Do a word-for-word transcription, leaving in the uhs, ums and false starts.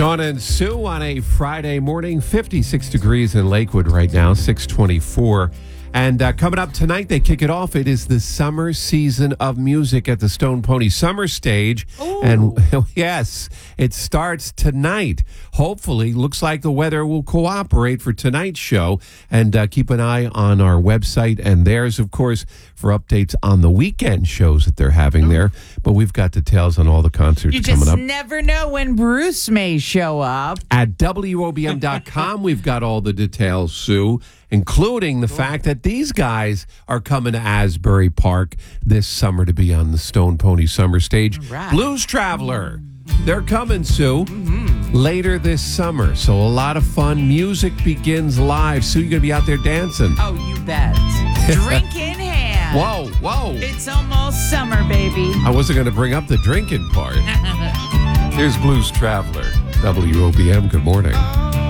Sean and Sue on a Friday morning, fifty-six degrees in Lakewood right now, six twenty-four. And uh, coming up tonight, they kick it off. It is the summer season of music at the Stone Pony Summer Stage. Ooh. And yes, it starts tonight. Hopefully, looks like the weather will cooperate for tonight's show. And uh, keep an eye on our website and theirs, of course, for updates on the weekend shows that they're having there. But we've got details on all the concerts You coming just up. never know when Bruce may show up. At W O B M dot com, we've got all the details, Sue, including the fact that these guys are coming to Asbury Park this summer to be on the Stone Pony Summer Stage. Right. Blues Traveler, they're coming, Sue, mm-hmm. later this summer. So a lot of fun. Music begins live. Sue, you're going to be out there dancing. Oh, you bet. Drink in hand. Whoa, whoa. It's almost summer, baby. I wasn't going to bring up the drinking part. Here's Blues Traveler, W O B M. Good morning.